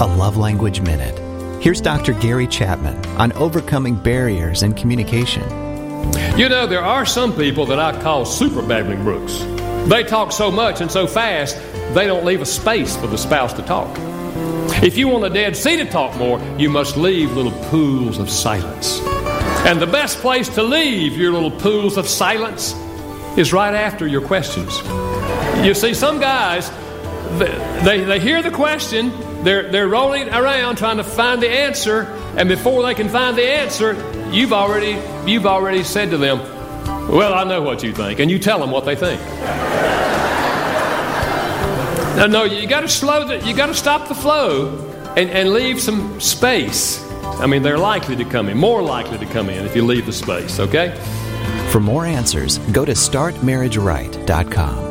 A Love Language Minute. Here's Dr. Gary Chapman on overcoming barriers in communication. You know, there are some people that I call super babbling brooks. They talk so much and so fast, they don't leave a space for the spouse to talk. If you want a Dead Sea to talk more, you must leave little pools of silence. And the best place to leave your little pools of silence is right after your questions. You see, some guys, they hear the question, they're rolling around trying to find the answer, and before they can find the answer, you've already said to them, "Well, I know what you think," and you tell them what they think. No, you got to stop the flow and leave some space. I mean, they're likely to come in, more likely to come in if you leave the space, okay? For more answers, go to startmarriageright.com.